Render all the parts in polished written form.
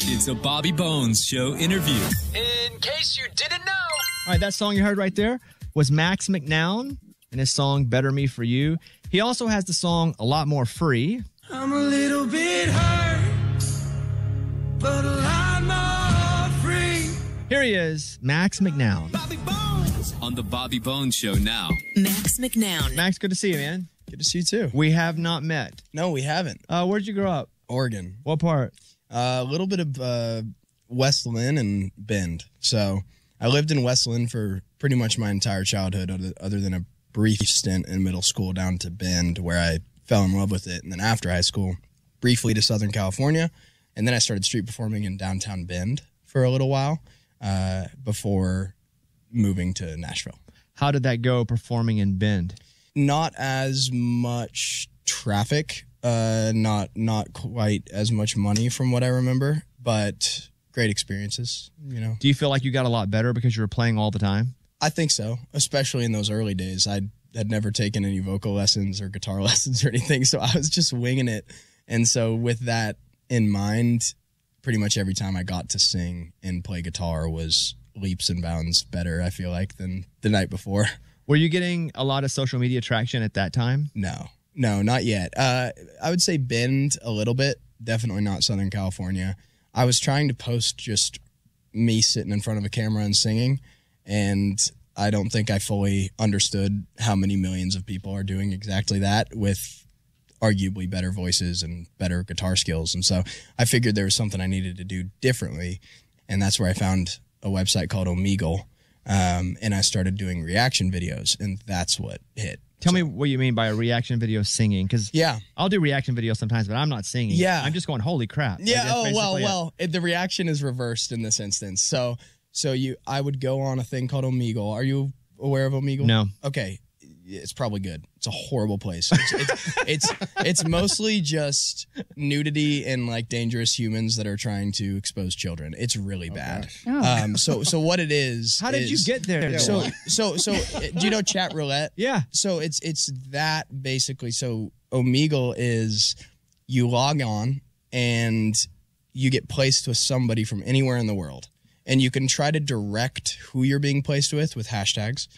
It's a Bobby Bones Show interview. In case you didn't know. All right, that song you heard right there was Max McNown and his song Better Me For You. He also has the song A Lot More Free. I'm a little bit hurt, but a lot more free. Here he is, Max McNown. Bobby Bones. On the Bobby Bones Show now. Max McNown. Max, good to see you, man. Good to see you too. We have not met. No, we haven't. Where'd you grow up? Oregon. What part? A little bit of West Lynn and Bend. So I lived in West Lynn for pretty much my entire childhood, other than a brief stint in middle school down to Bend, where I fell in love with it. And then after high school, briefly to Southern California. And then I started street performing in downtown Bend for a little while before moving to Nashville. How did that go performing in Bend? Not as much traffic, not quite as much money from what I remember, but great experiences, you know. Do you feel like you got a lot better because you were playing all the time? I think so, especially in those early days. I had never taken any vocal lessons or guitar lessons or anything, so I was just winging it. And so with that in mind, pretty much every time I got to sing and play guitar was leaps and bounds better, I feel like, than the night before. Were you getting a lot of social media traction at that time? No, not yet. I would say Bend a little bit, definitely not Southern California. I was trying to post just me sitting in front of a camera and singing, and I don't think I fully understood how many millions of people are doing exactly that with arguably better voices and better guitar skills. And so I figured there was something I needed to do differently, and that's where I found a website called Omegle, and I started doing reaction videos, and that's what hit. Tell me what you mean by a reaction video singing, because yeah, I'll do reaction videos sometimes, but I'm not singing. Yeah, I'm just going, holy crap. Yeah. The reaction is reversed in this instance. So I would go on a thing called Omegle. Are you aware of Omegle? No. Okay, it's probably good. It's a horrible place. It's mostly just nudity and like dangerous humans that are trying to expose children. It's really bad. Oh. So what it is? How did you get there? So do you know Chat Roulette? Yeah. So it's that basically. So Omegle is you log on and you get placed with somebody from anywhere in the world, and you can try to direct who you're being placed with hashtags.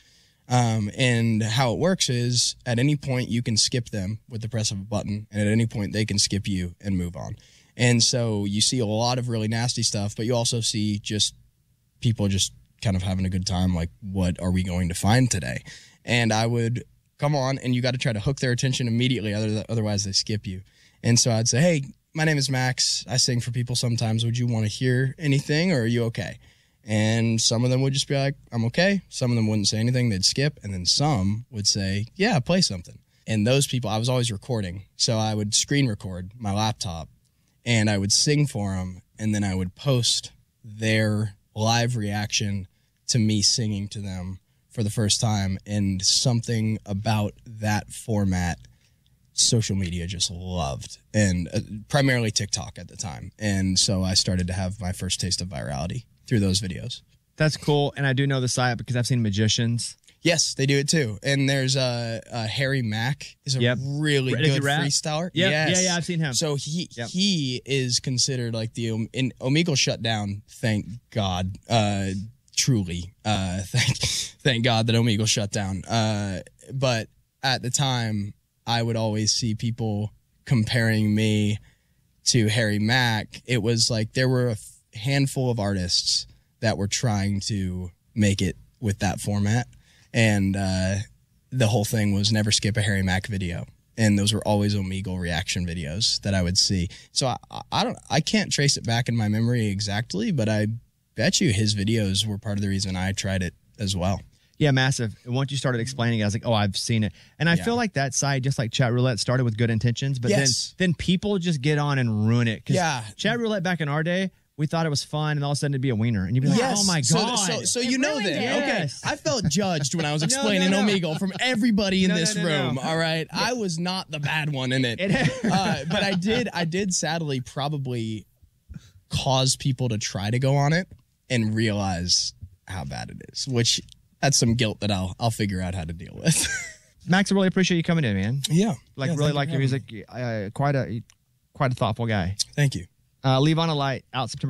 And how it works is at any point you can skip them with the press of a button, and at any point they can skip you and move on. And so you see a lot of really nasty stuff, but you also see just people just kind of having a good time. Like, what are we going to find today? And I would come on, and you got to try to hook their attention immediately. Otherwise they skip you. And so I'd say, hey, my name is Max. I sing for people sometimes. Would you want to hear anything, or are you okay? And some of them would just be like, I'm okay. Some of them wouldn't say anything. They'd skip. And then some would say, yeah, play something. And those people, I was always recording. So I would screen record my laptop, and I would sing for them. And then I would post their live reaction to me singing to them for the first time. And something about that format, social media just loved, and primarily TikTok at the time. And so I started to have my first taste of virality through those videos. That's cool. And I do know the site because I've seen magicians. Yes, they do it too. And there's Harry Mack is a really good freestyler. Yep. Yeah, I've seen him. So he is considered like in Omegle shut down. Thank God. Truly. Thank God that Omegle shut down. But at the time, I would always see people comparing me to Harry Mack. It was like there were a handful of artists that were trying to make it with that format, and the whole thing was never skip a Harry Mack video, and those were always Omegle reaction videos that I would see. So I can't trace it back in my memory exactly, but I bet you his videos were part of the reason I tried it as well. Yeah, massive. And once you started explaining it, I was like, oh, I've seen it. And I feel like that site, just like Chat Roulette, started with good intentions, but then people just get on and ruin it. Yeah. Chat Roulette back in our day, we thought it was fun, and all of a sudden it'd be a wiener. And you'd be like, oh my God. So you know that. Yes. Okay. I felt judged when I was explaining Omegle from everybody in this room. All right. I was not the bad one in it. But I did sadly probably cause people to try to go on it and realize how bad it is, which that's some guilt that I'll figure out how to deal with. Max, I really appreciate you coming in, man. Yeah. Really like your music. Quite a thoughtful guy. Thank you. Leave on a Light out September